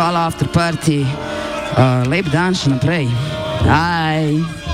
All after party, lep dan še naprej. Aj.